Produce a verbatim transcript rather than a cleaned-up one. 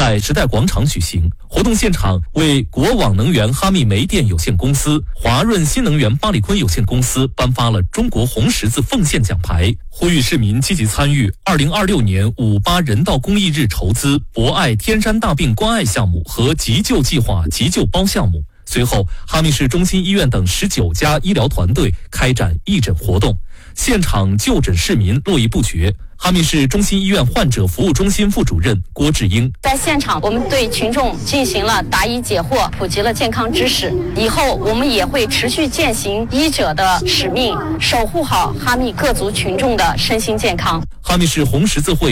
在时代广场举行。活动现场为国网能源哈密煤电有限公司、华润新能源巴里坤有限公司颁发了中国红十字奉献奖牌，呼吁市民积极参与二零二六年五八人道公益日筹资博爱天山大病关爱项目和急救计划急救包项目。随后，哈密市中心医院等十九家医疗团队开展义诊活动，现场就诊市民络绎不绝。哈密市中心医院患者服务中心副主任郭志英在现场，我们对群众进行了答疑解惑，普及了健康知识。以后我们也会持续践行医者的使命，守护好哈密各族群众的身心健康。 哈密市红十字会